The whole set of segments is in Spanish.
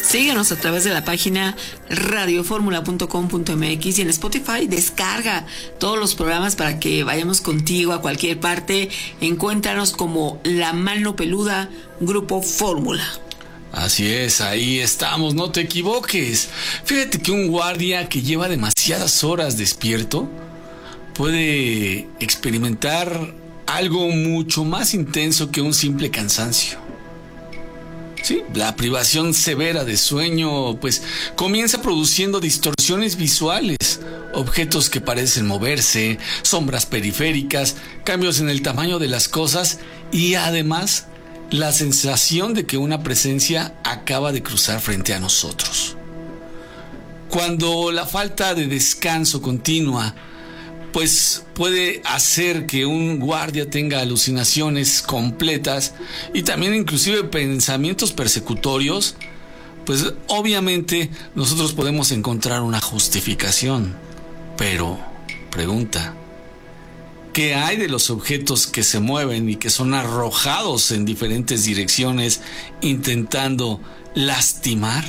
Síguenos a través de la página radioformula.com.mx y en Spotify descarga todos los programas para que vayamos contigo a cualquier parte. Encuéntranos como La Mano Peluda, Grupo Fórmula. Así es, ahí estamos, no te equivoques. Fíjate que un guardia que lleva demasiadas horas despierto puede experimentar algo mucho más intenso que un simple cansancio. Sí, la privación severa de sueño pues comienza produciendo distorsiones visuales, objetos que parecen moverse, sombras periféricas, cambios en el tamaño de las cosas y además la sensación de que una presencia acaba de cruzar frente a nosotros. Cuando la falta de descanso continua pues puede hacer que un guardia tenga alucinaciones completas y también inclusive pensamientos persecutorios, pues obviamente nosotros podemos encontrar una justificación. Pero, pregunta, ¿qué hay de los objetos que se mueven y que son arrojados en diferentes direcciones intentando lastimar?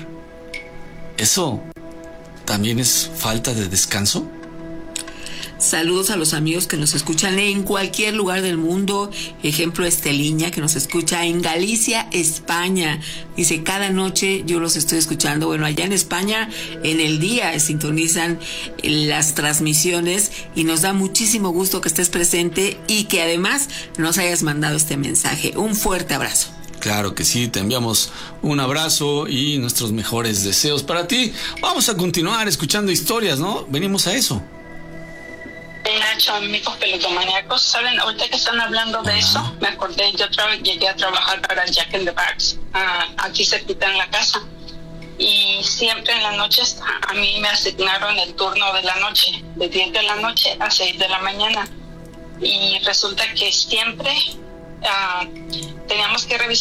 ¿Eso también es falta de descanso? Saludos a los amigos que nos escuchan en cualquier lugar del mundo. Ejemplo, Esteliña, que nos escucha en Galicia, España. Dice, cada noche yo los estoy escuchando. Bueno, allá en España, en el día sintonizan las transmisiones y nos da muchísimo gusto que estés presente y que además nos hayas mandado este mensaje. Un fuerte abrazo. Claro que sí, te enviamos un abrazo y nuestros mejores deseos para ti. Vamos a continuar escuchando historias, ¿no? Venimos a eso. Nacho, amigos peludomaníacos, ¿saben? Ahorita que están hablando de eso, me acordé, yo llegué a trabajar para Jack in the Box, aquí cerquita en la casa, y siempre en las noches a mí me asignaron el turno de la noche, de 10 de la noche a 6 de la mañana, y resulta que siempre teníamos que revisar